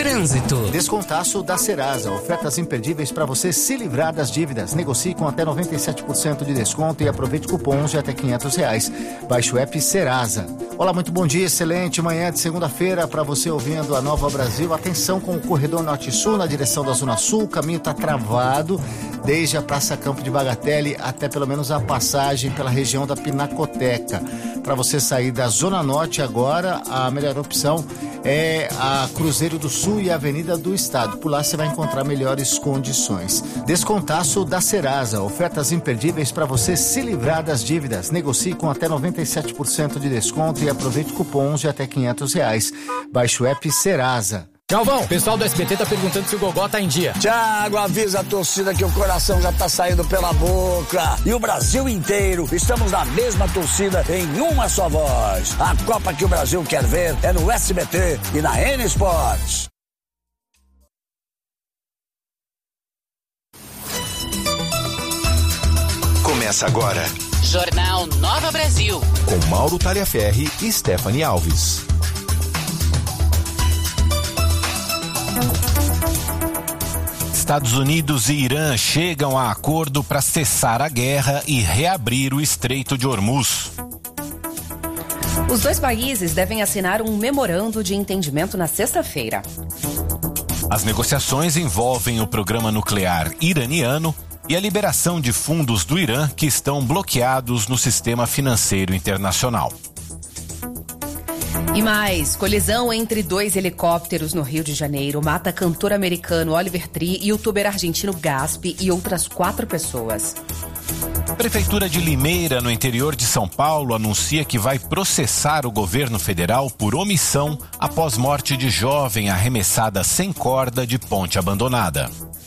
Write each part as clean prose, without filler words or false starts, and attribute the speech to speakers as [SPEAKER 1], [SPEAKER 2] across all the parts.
[SPEAKER 1] Trânsito.
[SPEAKER 2] Descontaço da Serasa. Ofertas imperdíveis para você se livrar das dívidas. Negocie com até 97% de desconto e aproveite cupons de até R$500. Baixe o app Serasa. Olá, muito bom dia, excelente manhã de segunda-feira para você ouvindo a Nova Brasil. Atenção com o corredor Norte-Sul na direção da Zona Sul. O caminho está travado desde a Praça Campo de Bagatelle até pelo menos a passagem pela região da Pinacoteca. Para você sair da Zona Norte agora, a melhor opção é a Cruzeiro do Sul e a Avenida do Estado. Por lá você vai encontrar melhores condições. Descontaço da Serasa. Ofertas imperdíveis para você se livrar das dívidas. Negocie com até 97% de desconto e aproveite cupons de até R$500. Baixe o app Serasa.
[SPEAKER 1] Galvão, o pessoal do SBT tá perguntando se o Gogó tá em dia.
[SPEAKER 3] Thiago, avisa a torcida que o coração já tá saindo pela boca. E o Brasil inteiro, estamos na mesma torcida em uma só voz. A Copa que o Brasil quer ver é no SBT e na N Sports.
[SPEAKER 4] Começa agora.
[SPEAKER 5] Jornal Nova Brasil.
[SPEAKER 4] Com Mauro Taliaferri e Stephanie Alves.
[SPEAKER 6] Estados Unidos e Irã chegam a acordo para cessar a guerra e reabrir o Estreito de Hormuz.
[SPEAKER 7] Os dois países devem assinar um memorando de entendimento na sexta-feira.
[SPEAKER 6] As negociações envolvem o programa nuclear iraniano e a liberação de fundos do Irã que estão bloqueados no sistema financeiro internacional.
[SPEAKER 7] E mais, colisão entre dois helicópteros no Rio de Janeiro mata cantor americano Oliver Tree, youtuber argentino Gaspi e outras 4 pessoas.
[SPEAKER 6] A Prefeitura de Limeira, no interior de São Paulo, anuncia que vai processar o governo federal por omissão após morte de jovem arremessada sem corda de ponte abandonada.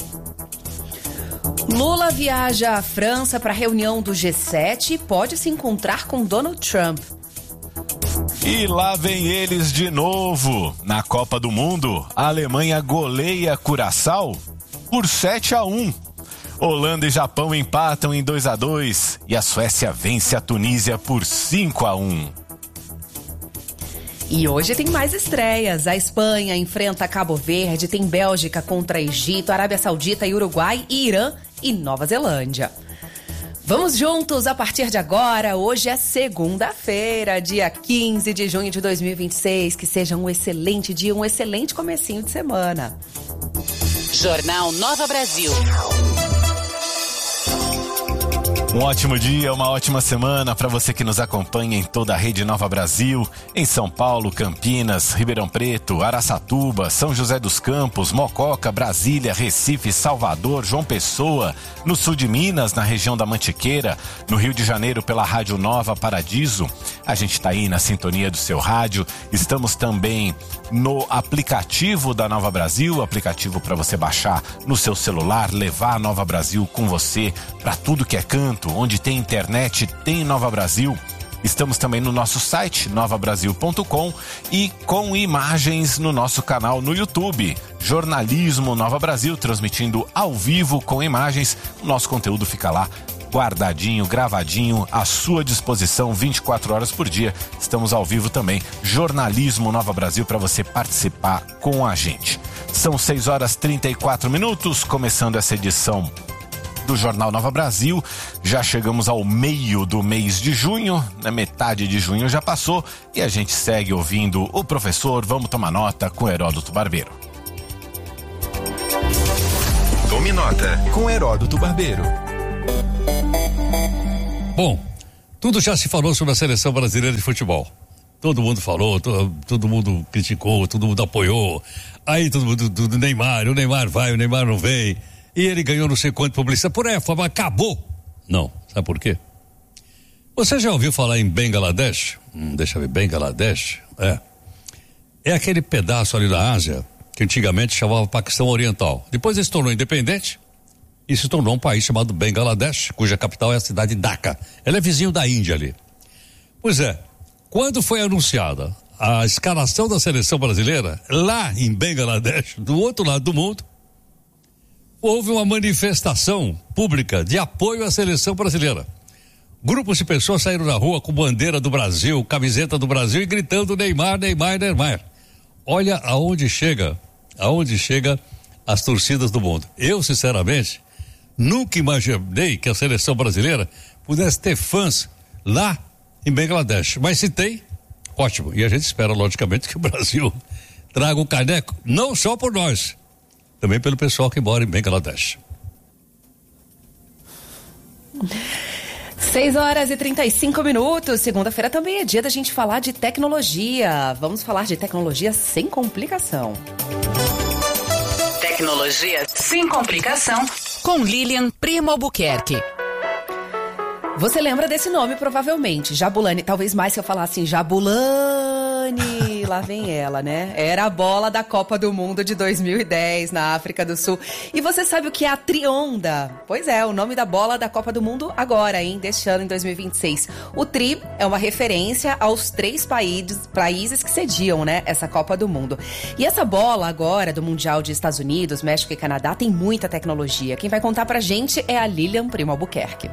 [SPEAKER 7] Lula viaja à França para a reunião do G7 e pode se encontrar com Donald Trump.
[SPEAKER 6] E lá vem eles de novo. Na Copa do Mundo, a Alemanha goleia Curaçao por 7-1. Holanda e Japão empatam em 2-2 e a Suécia vence a Tunísia por 5-1.
[SPEAKER 7] E hoje tem mais estreias. A Espanha enfrenta Cabo Verde, tem Bélgica contra Egito, Arábia Saudita e Uruguai, e Irã e Nova Zelândia. Vamos juntos a partir de agora. Hoje é segunda-feira, dia 15 de junho de 2026. Que seja um excelente dia, um excelente comecinho de semana.
[SPEAKER 5] Jornal Nova Brasil.
[SPEAKER 6] Um ótimo dia, uma ótima semana para você que nos acompanha em toda a rede Nova Brasil, em São Paulo, Campinas, Ribeirão Preto, Araçatuba, São José dos Campos, Mococa, Brasília, Recife, Salvador, João Pessoa, no sul de Minas, na região da Mantiqueira, no Rio de Janeiro pela Rádio Nova Paradiso. A gente está aí na sintonia do seu rádio. Estamos também no aplicativo da Nova Brasil, aplicativo para você baixar no seu celular, levar a Nova Brasil com você para tudo que é canto. Onde tem internet, tem Nova Brasil. Estamos também no nosso site, novabrasil.com, e com imagens no nosso canal no YouTube, Jornalismo Nova Brasil, transmitindo ao vivo com imagens. O nosso conteúdo fica lá guardadinho, gravadinho, à sua disposição 24 horas por dia. Estamos ao vivo também, Jornalismo Nova Brasil, para você participar com a gente. São 6h34, começando essa edição do Jornal Nova Brasil. Já chegamos ao meio do mês de junho, na metade de junho já passou, e a gente segue ouvindo o professor. Vamos tomar nota com Heródoto Barbeiro.
[SPEAKER 4] Tome nota com Heródoto Barbeiro.
[SPEAKER 8] Bom, tudo já se falou sobre a seleção brasileira de futebol. Todo mundo falou, todo mundo criticou, todo mundo apoiou. Aí todo mundo do Neymar, o Neymar vai, o Neymar não vem. E ele ganhou não sei quanto publicidade. Por aí, mas acabou. Não, sabe por quê? Você já ouviu falar em Bangladesh? Deixa eu ver, Bangladesh? É aquele pedaço ali da Ásia que antigamente chamava Paquistão Oriental. Depois ele se tornou independente e se tornou um país chamado Bangladesh, cuja capital é a cidade de Dhaka. Ela é vizinho da Índia ali. Pois é, quando foi anunciada a escalação da seleção brasileira, lá em Bangladesh, do outro lado do mundo, houve uma manifestação pública de apoio à seleção brasileira. Grupos de pessoas saíram na rua com bandeira do Brasil, camiseta do Brasil e gritando Neymar, Neymar, Neymar. Olha aonde chega aonde chega as torcidas do mundo. Eu, sinceramente, nunca imaginei que a seleção brasileira pudesse ter fãs lá em Bangladesh. Mas se tem, ótimo. E a gente espera, logicamente, que o Brasil traga um caneco, não só por nós, também pelo pessoal que mora em Bangladesh.
[SPEAKER 7] 6h35. Segunda-feira também é dia da gente falar de tecnologia. Vamos falar de tecnologia sem complicação.
[SPEAKER 5] Tecnologia sem complicação com Lilian Primo Albuquerque.
[SPEAKER 7] Você lembra desse nome, provavelmente. Jabulani. Talvez mais se eu falar assim, Jabulani. Lá vem ela, né? Era a bola da Copa do Mundo de 2010 na África do Sul. E você sabe o que é a Trionda? Pois é, o nome da bola da Copa do Mundo agora, hein? Deste ano, em 2026. O Tri é uma referência aos 3 países que sediam, né? Essa Copa do Mundo. E essa bola agora, do Mundial de Estados Unidos, México e Canadá, tem muita tecnologia. Quem vai contar pra gente é a Lilian Primo Albuquerque.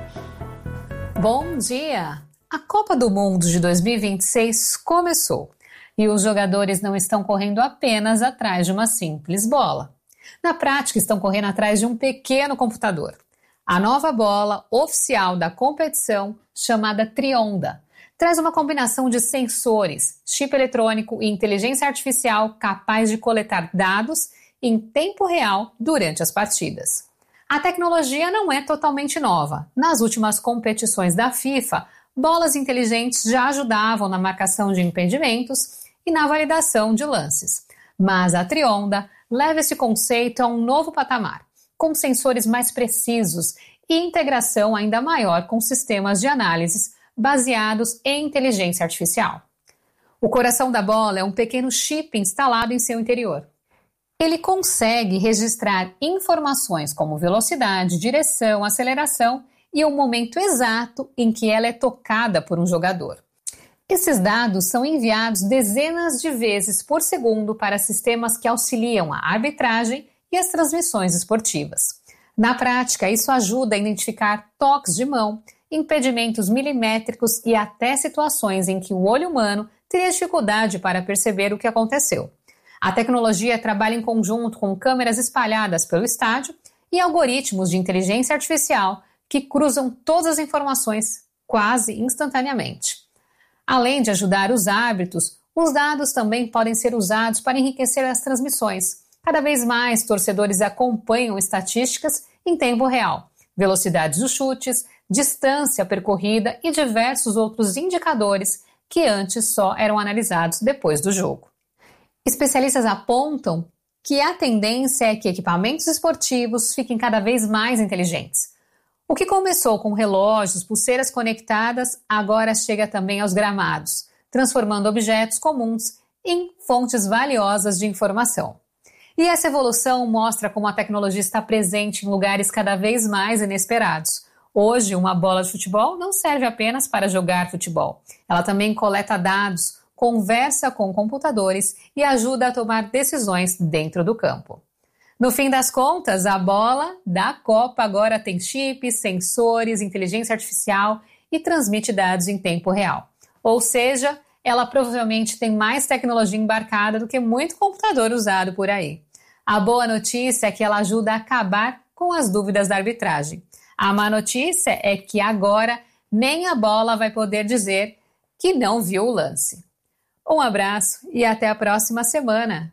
[SPEAKER 9] Bom dia! A Copa do Mundo de 2026 começou e os jogadores não estão correndo apenas atrás de uma simples bola. Na prática, estão correndo atrás de um pequeno computador. A nova bola oficial da competição, chamada Trionda, traz uma combinação de sensores, chip eletrônico e inteligência artificial capaz de coletar dados em tempo real durante as partidas. A tecnologia não é totalmente nova. Nas últimas competições da FIFA, bolas inteligentes já ajudavam na marcação de impedimentos e na validação de lances. Mas a Trionda leva esse conceito a um novo patamar, com sensores mais precisos e integração ainda maior com sistemas de análise baseados em inteligência artificial. O coração da bola é um pequeno chip instalado em seu interior. Ele consegue registrar informações como velocidade, direção, aceleração e o momento exato em que ela é tocada por um jogador. Esses dados são enviados dezenas de vezes por segundo para sistemas que auxiliam a arbitragem e as transmissões esportivas. Na prática, isso ajuda a identificar toques de mão, impedimentos milimétricos e até situações em que o olho humano teria dificuldade para perceber o que aconteceu. A tecnologia trabalha em conjunto com câmeras espalhadas pelo estádio e algoritmos de inteligência artificial que cruzam todas as informações quase instantaneamente. Além de ajudar os árbitros, os dados também podem ser usados para enriquecer as transmissões. Cada vez mais torcedores acompanham estatísticas em tempo real, velocidades dos chutes, distância percorrida e diversos outros indicadores que antes só eram analisados depois do jogo. Especialistas apontam que a tendência é que equipamentos esportivos fiquem cada vez mais inteligentes. O que começou com relógios, pulseiras conectadas, agora chega também aos gramados, transformando objetos comuns em fontes valiosas de informação. E essa evolução mostra como a tecnologia está presente em lugares cada vez mais inesperados. Hoje, uma bola de futebol não serve apenas para jogar futebol. Ela também coleta dados, conversa com computadores e ajuda a tomar decisões dentro do campo. No fim das contas, a bola da Copa agora tem chips, sensores, inteligência artificial e transmite dados em tempo real. Ou seja, ela provavelmente tem mais tecnologia embarcada do que muito computador usado por aí. A boa notícia é que ela ajuda a acabar com as dúvidas da arbitragem. A má notícia é que agora nem a bola vai poder dizer que não viu o lance. Um abraço e até a próxima semana.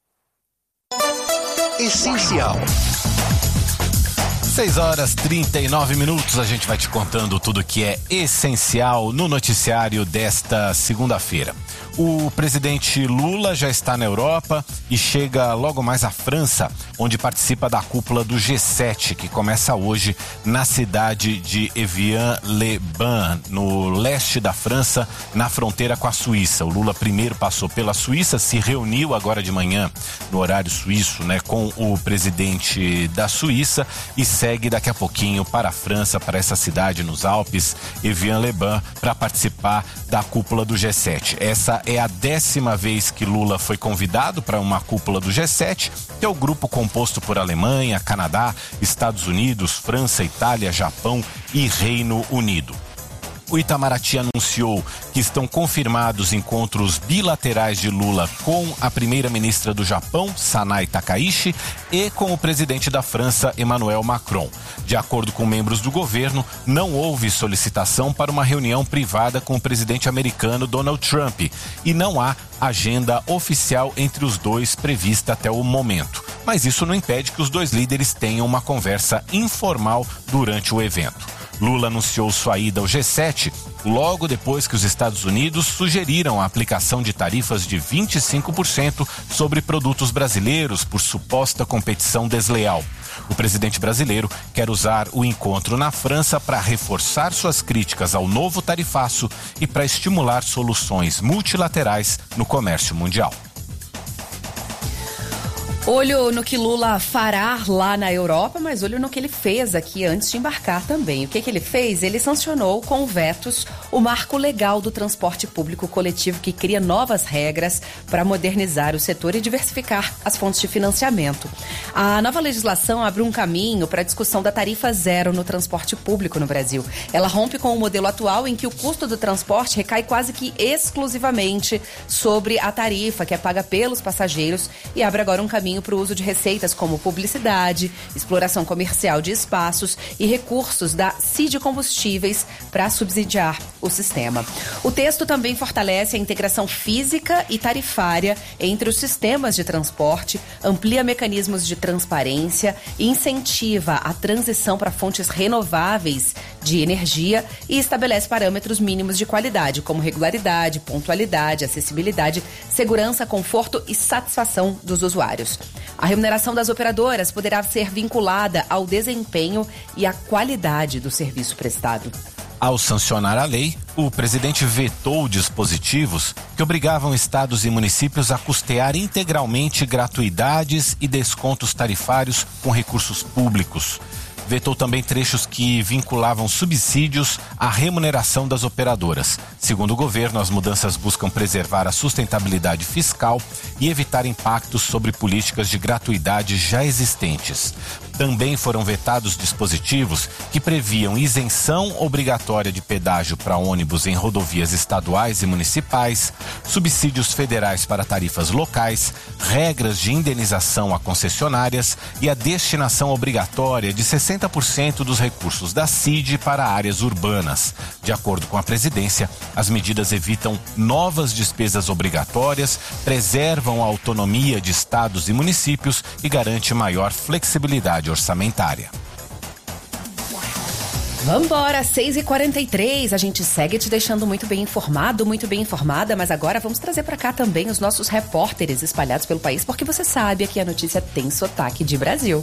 [SPEAKER 4] Essencial.
[SPEAKER 6] 6h39, a gente vai te contando tudo que é essencial no noticiário desta segunda-feira. O presidente Lula já está na Europa e chega logo mais à França, onde participa da cúpula do G7, que começa hoje na cidade de Evian-les-Bains, no leste da França, na fronteira com a Suíça. O Lula primeiro passou pela Suíça, se reuniu agora de manhã, no horário suíço, né, com o presidente da Suíça e segue daqui a pouquinho para a França, para essa cidade nos Alpes, Evian-les-Bains, para participar da cúpula do G7. Essa é a 10ª vez que Lula foi convidado para uma cúpula do G7, que é o grupo composto por Alemanha, Canadá, Estados Unidos, França, Itália, Japão e Reino Unido. O Itamaraty anunciou que estão confirmados encontros bilaterais de Lula com a primeira-ministra do Japão, Sanai Takaichi, e com o presidente da França, Emmanuel Macron. De acordo com membros do governo, não houve solicitação para uma reunião privada com o presidente americano Donald Trump e não há agenda oficial entre os dois prevista até o momento. Mas isso não impede que os dois líderes tenham uma conversa informal durante o evento. Lula anunciou sua ida ao G7 logo depois que os Estados Unidos sugeriram a aplicação de tarifas de 25% sobre produtos brasileiros por suposta competição desleal. O presidente brasileiro quer usar o encontro na França para reforçar suas críticas ao novo tarifaço e para estimular soluções multilaterais no comércio mundial.
[SPEAKER 7] Olho no que Lula fará lá na Europa, mas olho no que ele fez aqui antes de embarcar também. O que ele fez? Ele sancionou com vetos o marco legal do transporte público coletivo que cria novas regras para modernizar o setor e diversificar as fontes de financiamento. A nova legislação abre um caminho para a discussão da tarifa zero no transporte público no Brasil. Ela rompe com o modelo atual em que o custo do transporte recai quase que exclusivamente sobre a tarifa que é paga pelos passageiros e abre agora um caminho para o uso de receitas como publicidade, exploração comercial de espaços e recursos da CID Combustíveis para subsidiar o sistema. O texto também fortalece a integração física e tarifária entre os sistemas de transporte, amplia mecanismos de transparência, incentiva a transição para fontes renováveis de energia e estabelece parâmetros mínimos de qualidade, como regularidade, pontualidade, acessibilidade, segurança, conforto e satisfação dos usuários. A remuneração das operadoras poderá ser vinculada ao desempenho e à qualidade do serviço prestado.
[SPEAKER 6] Ao sancionar a lei, o presidente vetou dispositivos que obrigavam estados e municípios a custear integralmente gratuidades e descontos tarifários com recursos públicos. Vetou também trechos que vinculavam subsídios à remuneração das operadoras. Segundo o governo, as mudanças buscam preservar a sustentabilidade fiscal e evitar impactos sobre políticas de gratuidade já existentes. Também foram vetados dispositivos que previam isenção obrigatória de pedágio para ônibus em rodovias estaduais e municipais, subsídios federais para tarifas locais, regras de indenização a concessionárias e a destinação obrigatória de 60% dos recursos da CID para áreas urbanas. De acordo com a presidência, as medidas evitam novas despesas obrigatórias, preservam a autonomia de estados e municípios e garante maior flexibilidade orçamentária.
[SPEAKER 7] Vambora, 6h43, a gente segue te deixando muito bem informado, muito bem informada, mas agora vamos trazer para cá também os nossos repórteres espalhados pelo país, porque você sabe que a notícia tem sotaque de Brasil.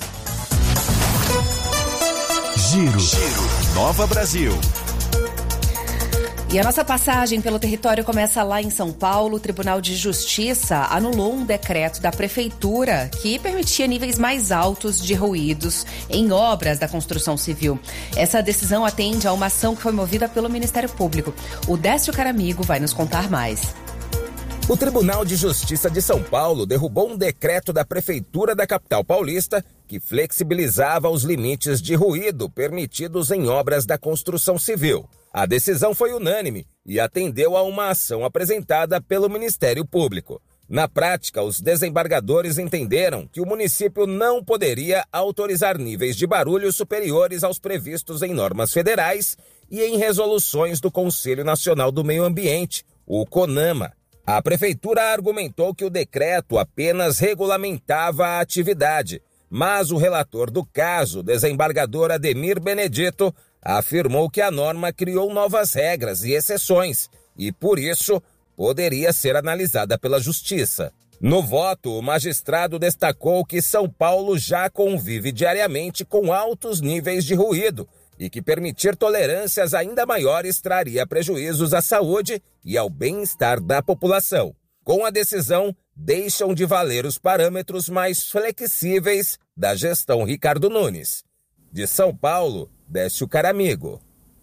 [SPEAKER 4] Giro. Nova Brasil.
[SPEAKER 7] E a nossa passagem pelo território começa lá em São Paulo. O Tribunal de Justiça anulou um decreto da Prefeitura que permitia níveis mais altos de ruídos em obras da construção civil. Essa decisão atende a uma ação que foi movida pelo Ministério Público. O Décio Caramigo vai nos contar mais.
[SPEAKER 10] O Tribunal de Justiça de São Paulo derrubou um decreto da Prefeitura da capital paulista que flexibilizava os limites de ruído permitidos em obras da construção civil. A decisão foi unânime e atendeu a uma ação apresentada pelo Ministério Público. Na prática, os desembargadores entenderam que o município não poderia autorizar níveis de barulho superiores aos previstos em normas federais e em resoluções do Conselho Nacional do Meio Ambiente, o CONAMA. A Prefeitura argumentou que o decreto apenas regulamentava a atividade, mas o relator do caso, desembargador Ademir Benedito, afirmou que a norma criou novas regras e exceções e, por isso, poderia ser analisada pela Justiça. No voto, o magistrado destacou que São Paulo já convive diariamente com altos níveis de ruído e que permitir tolerâncias ainda maiores traria prejuízos à saúde e ao bem-estar da população. Com a decisão, deixam de valer os parâmetros mais flexíveis da gestão Ricardo Nunes. De São Paulo, Décio Caramigo.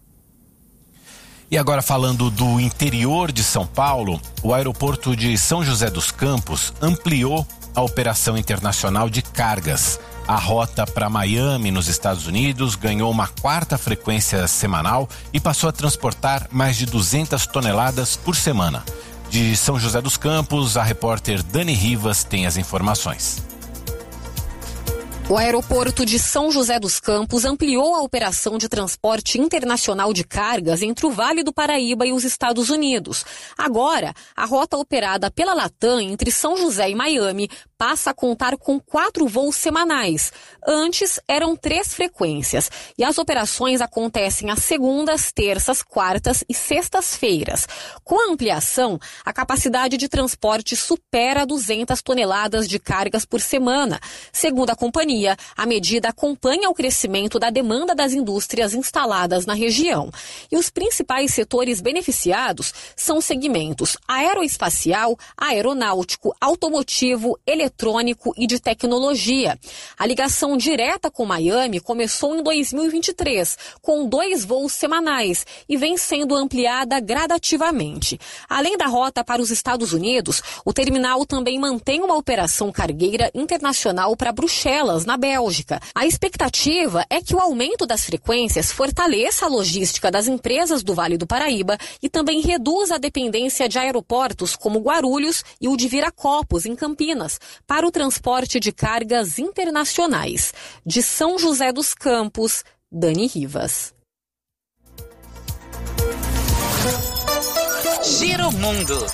[SPEAKER 6] E agora falando do interior de São Paulo, o aeroporto de São José dos Campos ampliou a operação internacional de cargas. A rota para Miami, nos Estados Unidos, ganhou uma 4ª frequência semanal e passou a transportar mais de 200 toneladas por semana. De São José dos Campos, a repórter Dani Rivas tem as informações.
[SPEAKER 11] O aeroporto de São José dos Campos ampliou a operação de transporte internacional de cargas entre o Vale do Paraíba e os Estados Unidos. Agora, a rota operada pela Latam entre São José e Miami passa a contar com 4 voos semanais. Antes, eram 3 frequências. E as operações acontecem às segundas, terças, quartas e sextas-feiras. Com a ampliação, a capacidade de transporte supera 200 toneladas de cargas por semana. Segundo a companhia, a medida acompanha o crescimento da demanda das indústrias instaladas na região. E os principais setores beneficiados são segmentos aeroespacial, aeronáutico, automotivo, eletrônico e de tecnologia. A ligação direta com Miami começou em 2023, com 2 voos semanais e vem sendo ampliada gradativamente. Além da rota para os Estados Unidos, o terminal também mantém uma operação cargueira internacional para Bruxelas, na Bélgica. A expectativa é que o aumento das frequências fortaleça a logística das empresas do Vale do Paraíba e também reduza a dependência de aeroportos como Guarulhos e o de Viracopos, em Campinas, para o transporte de cargas internacionais. De São José dos Campos, Dani Rivas.
[SPEAKER 5] Giro Mundo.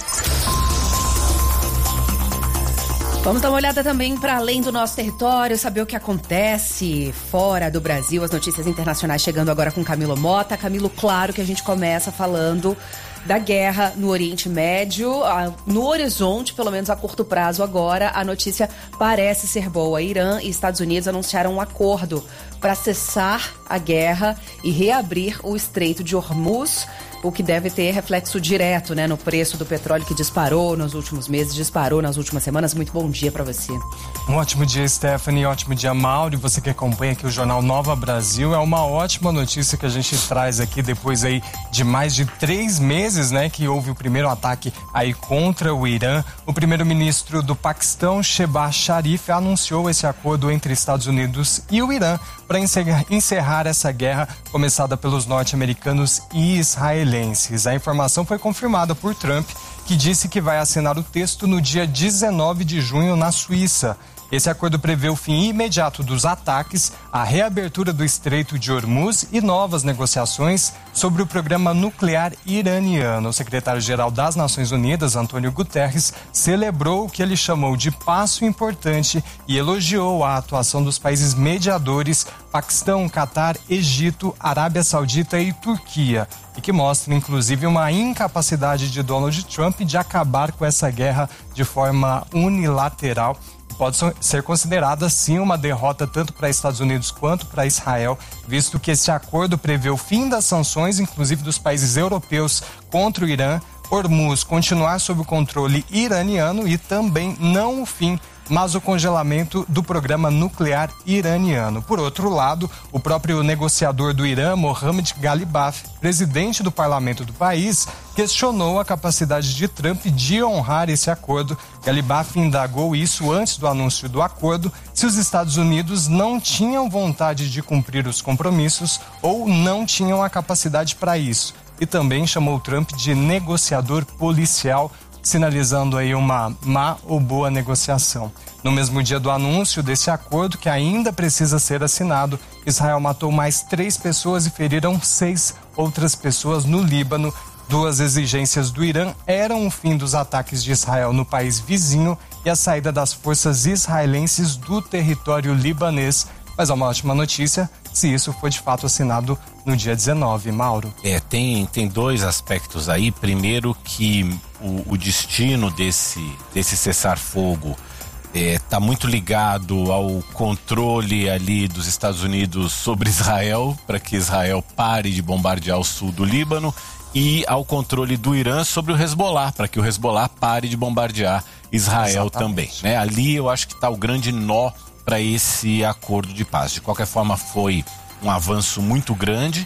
[SPEAKER 7] Vamos dar uma olhada também para além do nosso território, saber o que acontece fora do Brasil, as notícias internacionais chegando agora com Camilo Mota. Camilo, claro que a gente começa falando da guerra no Oriente Médio. No horizonte, pelo menos a curto prazo agora, a notícia parece ser boa. Irã e Estados Unidos anunciaram um acordo para cessar a guerra e reabrir o Estreito de Hormuz, o que deve ter reflexo direto, né, no preço do petróleo que disparou nos últimos meses, disparou nas últimas semanas. Muito bom dia para você.
[SPEAKER 12] Um ótimo dia, Stephanie, ótimo dia, Mauro. E você que acompanha aqui o Jornal Nova Brasil, é uma ótima notícia que a gente traz aqui depois aí de mais de 3 meses, né, que houve o primeiro ataque aí contra o Irã. O primeiro-ministro do Paquistão, Shehbaz Sharif, anunciou esse acordo entre Estados Unidos e o Irã para encerrar essa guerra começada pelos norte-americanos e israelenses. A informação foi confirmada por Trump, que disse que vai assinar o texto no dia 19 de junho na Suíça. Esse acordo prevê o fim imediato dos ataques, a reabertura do Estreito de Hormuz e novas negociações sobre o programa nuclear iraniano. O secretário-geral das Nações Unidas, Antônio Guterres, celebrou o que ele chamou de passo importante e elogiou a atuação dos países mediadores Paquistão, Catar, Egito, Arábia Saudita e Turquia, e que mostra, inclusive, uma incapacidade de Donald Trump de acabar com essa guerra de forma unilateral. Pode ser considerada, sim, uma derrota tanto para Estados Unidos quanto para Israel, visto que esse acordo prevê o fim das sanções, inclusive dos países europeus, contra o Irã, Hormuz continuar sob o controle iraniano e também não o fim, mas o congelamento do programa nuclear iraniano. Por outro lado, o próprio negociador do Irã, Mohammad Ghalibaf, presidente do parlamento do país, questionou a capacidade de Trump de honrar esse acordo. Ghalibaf indagou isso antes do anúncio do acordo, se os Estados Unidos não tinham vontade de cumprir os compromissos ou não tinham a capacidade para isso. E também chamou Trump de negociador policial, sinalizando aí uma má ou boa negociação. No mesmo dia do anúncio desse acordo, que ainda precisa ser assinado, Israel matou mais 3 pessoas e feriram 6 outras pessoas no Líbano. 2 exigências do Irã eram o fim dos ataques de Israel no país vizinho e a saída das forças israelenses do território libanês. Mas é uma ótima notícia se isso for de fato assinado no dia 19, Mauro.
[SPEAKER 6] Tem 2 aspectos aí. Primeiro, que o destino desse cessar-fogo está muito ligado ao controle ali dos Estados Unidos sobre Israel, para que Israel pare de bombardear o sul do Líbano, e ao controle do Irã sobre o Hezbollah, para que o Hezbollah pare de bombardear Israel. Exatamente. Também, né? Ali eu acho que está o grande nó para esse acordo de paz. De qualquer forma, foi um avanço muito grande.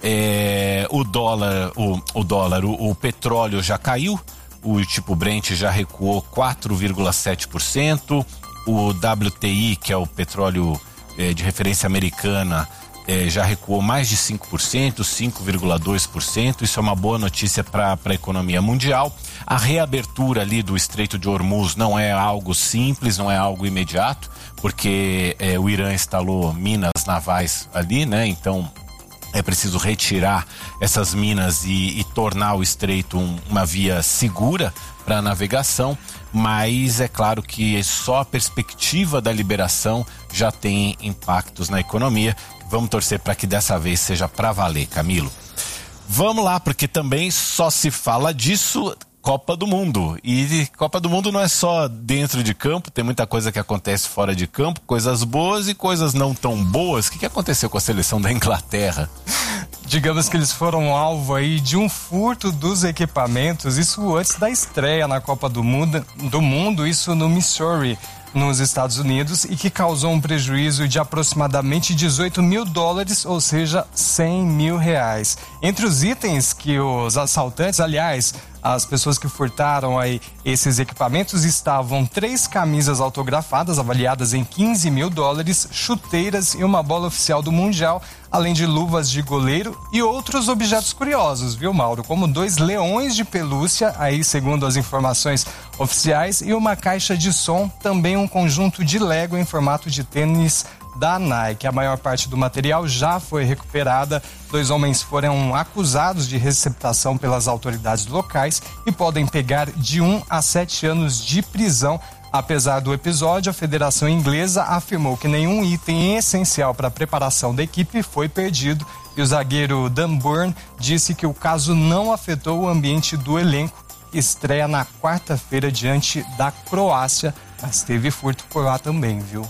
[SPEAKER 6] O petróleo já caiu, o tipo Brent já recuou 4,7%, o WTI, que é o petróleo de referência americana já recuou mais de 5%, 5,2%. Isso é uma boa notícia para a economia mundial. A reabertura ali do Estreito de Hormuz não é algo simples, não é algo imediato, porque o Irã instalou minas navais ali, né? Então é preciso retirar essas minas e tornar o estreito uma via segura para a navegação, mas é claro que só a perspectiva da liberação já tem impactos na economia. Vamos torcer para que dessa vez seja para valer, Camilo. Vamos lá, porque também só se fala disso, Copa do Mundo. E Copa do Mundo não é só dentro de campo, tem muita coisa que acontece fora de campo, coisas boas e coisas não tão boas. O que aconteceu com a seleção da Inglaterra?
[SPEAKER 12] Digamos que eles foram alvo aí de um furto dos equipamentos, isso antes da estreia na Copa do Mundo, isso no Missouri, nos Estados Unidos, e que causou um prejuízo de aproximadamente $18 mil, ou seja, R$100 mil. Entre os itens que os assaltantes, aliás, as pessoas que furtaram aí esses equipamentos, estavam 3 camisas autografadas avaliadas em $15 mil, chuteiras e uma bola oficial do Mundial, além de luvas de goleiro e outros objetos curiosos, viu, Mauro? Como 2 leões de pelúcia, aí segundo as informações oficiais, e uma caixa de som, também um conjunto de Lego em formato de tênis da Nike. A maior parte do material já foi recuperada. 2 homens foram acusados de receptação pelas autoridades locais e podem pegar de 1 a 7 anos de prisão. Apesar do episódio, a Federação Inglesa afirmou que nenhum item essencial para a preparação da equipe foi perdido, e o zagueiro Dan Burn disse que o caso não afetou o ambiente do elenco, que estreia na quarta-feira diante da Croácia, mas teve furto por lá também, viu?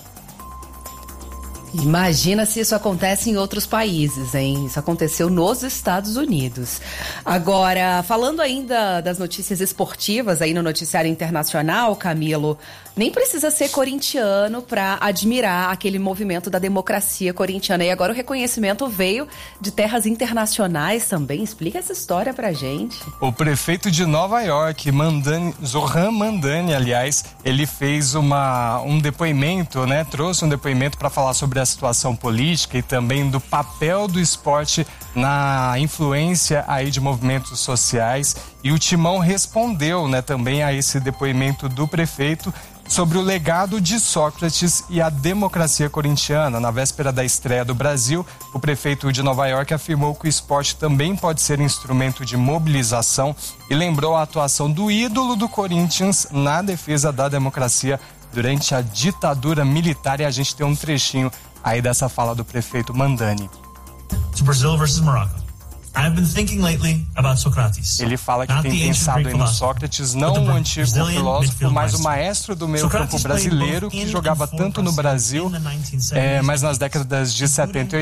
[SPEAKER 7] Imagina se isso acontece em outros países, hein? Isso aconteceu nos Estados Unidos. Agora, falando ainda das notícias esportivas aí no noticiário internacional, Camilo, nem precisa ser corintiano para admirar aquele movimento da democracia corintiana. E agora o reconhecimento veio de terras internacionais também. Explica essa história pra gente.
[SPEAKER 12] O prefeito de Nova York, Zohran Mamdani, aliás, ele fez um depoimento, né? Trouxe um depoimento para falar sobre a situação política e também do papel do esporte na influência aí de movimentos sociais. E o Timão respondeu, né, também a esse depoimento do prefeito sobre o legado de Sócrates e a democracia corintiana. Na véspera da estreia do Brasil, o prefeito de Nova York afirmou que o esporte também pode ser instrumento de mobilização e lembrou a atuação do ídolo do Corinthians na defesa da democracia durante a ditadura militar. E a gente tem um trechinho aí dessa fala do prefeito Mamdani.
[SPEAKER 13] Brasil versus Morocco. I've been thinking lately about Socrates.
[SPEAKER 12] Ele fala que tem pensado em Sócrates, não um antigo filósofo, mas o maestro do meio-campo brasileiro que jogava tanto no Brasil, mas nas décadas de 70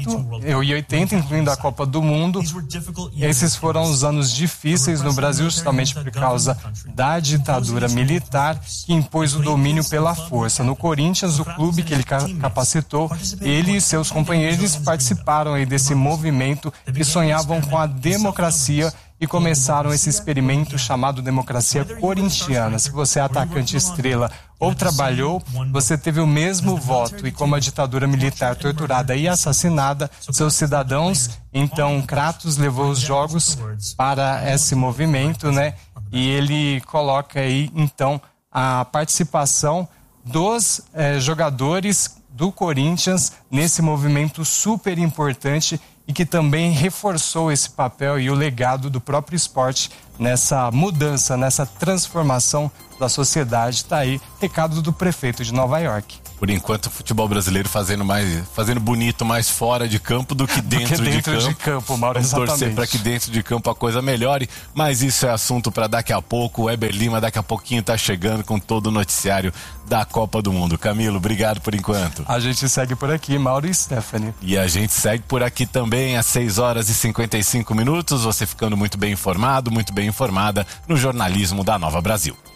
[SPEAKER 12] e 80, incluindo a Copa do Mundo. Esses foram os anos difíceis no Brasil, justamente por causa da ditadura militar que impôs o domínio pela força. No Corinthians, o clube que ele capacitou, ele e seus companheiros participaram aí desse movimento e sonhavam com a democracia e começaram esse experimento chamado democracia corintiana. Se você é atacante estrela ou trabalhou, você teve o mesmo voto, e como a ditadura militar torturada e assassinada seus cidadãos, então Kratos levou os jogos para esse movimento, né? E ele coloca aí então a participação dos jogadores do Corinthians nesse movimento super importante e que também reforçou esse papel e o legado do próprio esporte nessa mudança, nessa transformação da sociedade. Tá aí, recado do prefeito de Nova York.
[SPEAKER 6] Por enquanto, o futebol brasileiro fazendo bonito mais fora de campo do que dentro de campo.
[SPEAKER 12] Mauro,
[SPEAKER 6] vamos
[SPEAKER 12] exatamente.
[SPEAKER 6] torcer para que dentro de campo a coisa melhore, mas isso é assunto para daqui a pouco. O Eber Lima daqui a pouquinho tá chegando com todo o noticiário da Copa do Mundo. Camilo, obrigado por enquanto.
[SPEAKER 12] A gente segue por aqui, Mauro e Stephanie.
[SPEAKER 6] E a gente segue por aqui também às 6h55. Você ficando muito bem informado, muito bem informada no jornalismo da Nova Brasil.